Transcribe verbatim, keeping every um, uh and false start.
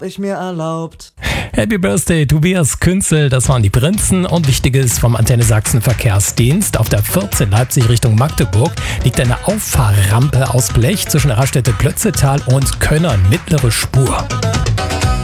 ich mir erlaubt. Happy Birthday, Tobias Künzel, das waren die Prinzen und Wichtiges vom Antenne Sachsen Verkehrsdienst. Auf der vierzehn Leipzig Richtung Magdeburg liegt eine Auffahrrampe aus Blech zwischen Raststätte Plötzetal und Könnern, mittlere Spur.